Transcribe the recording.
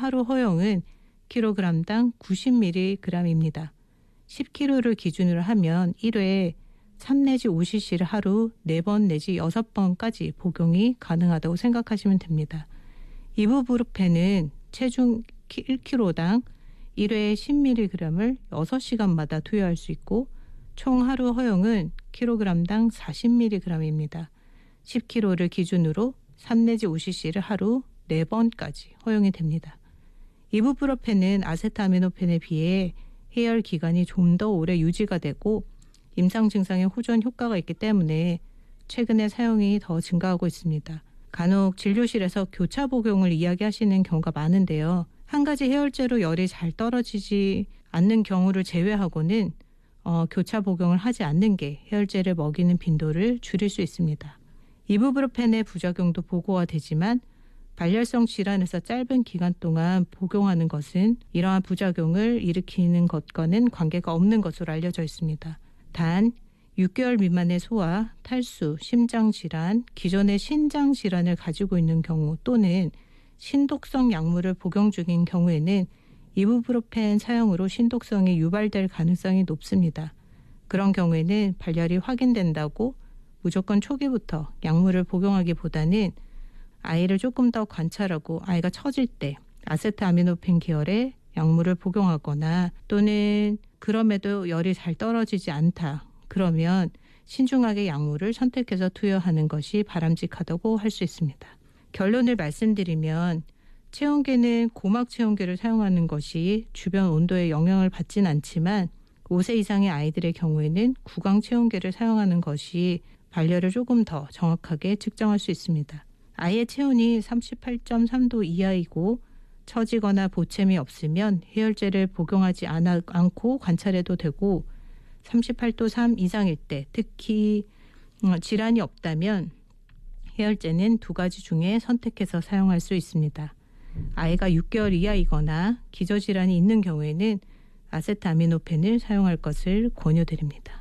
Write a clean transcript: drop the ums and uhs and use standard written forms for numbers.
하루 허용은 킬로그램당 90mg입니다. 10kg를 기준으로 하면 1회에 3 내지 5cc를 하루 4번 내지 6번까지 복용이 가능하다고 생각하시면 됩니다. 이부브루펜은 체중 1kg당 1회에 10mg을 6시간마다 투여할 수 있고 총 하루 허용은 킬로그램당 40mg입니다. 10kg를 기준으로 3 내지 5cc를 하루 4번까지 허용이 됩니다. 이부브루펜은 아세트아미노펜에 비해 해열 기간이 좀 더 오래 유지가 되고 임상 증상에 호전 효과가 있기 때문에 최근에 사용이 더 증가하고 있습니다. 간혹 진료실에서 교차 복용을 이야기하시는 경우가 많은데요. 한 가지 해열제로 열이 잘 떨어지지 않는 경우를 제외하고는 교차 복용을 하지 않는 게 해열제를 먹이는 빈도를 줄일 수 있습니다. 이부브루펜의 부작용도 보고가 되지만 발열성 질환에서 짧은 기간 동안 복용하는 것은 이러한 부작용을 일으키는 것과는 관계가 없는 것으로 알려져 있습니다. 단 6개월 미만의 소아, 탈수, 심장질환, 기존의 신장질환을 가지고 있는 경우 또는 신독성 약물을 복용 중인 경우에는 이부브루펜 사용으로 신독성이 유발될 가능성이 높습니다. 그런 경우에는 발열이 확인된다고 무조건 초기부터 약물을 복용하기보다는 아이를 조금 더 관찰하고 아이가 처질 때 아세트아미노펜 계열의 약물을 복용하거나 또는 그럼에도 열이 잘 떨어지지 않다. 그러면 신중하게 약물을 선택해서 투여하는 것이 바람직하다고 할 수 있습니다. 결론을 말씀드리면 체온계는 고막 체온계를 사용하는 것이 주변 온도에 영향을 받진 않지만 5세 이상의 아이들의 경우에는 구강 체온계를 사용하는 것이 발열을 조금 더 정확하게 측정할 수 있습니다. 아이의 체온이 38.3도 이하이고 처지거나 보챔이 없으면 해열제를 복용하지 않고 관찰해도 되고 38도 3 이상일 때 특히 질환이 없다면 해열제는 2가지 중에 선택해서 사용할 수 있습니다. 아이가 6개월 이하이거나 기저질환이 있는 경우에는 아세트아미노펜을 사용할 것을 권유드립니다.